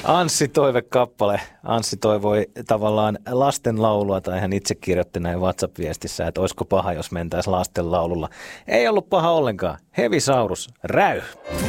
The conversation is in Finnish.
Anssi toivekappale. Anssi toivoi tavallaan lastenlaulua, tai hän itse kirjoitti näin WhatsApp-viestissä, että olisiko paha, jos mentäisiin lastenlaululla. Ei ollut paha ollenkaan. Hevisaurus, räy!